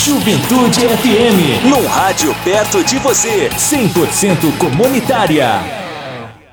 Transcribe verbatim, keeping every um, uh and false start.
Juventude F M. Num rádio perto de você. cem por cento comunitária.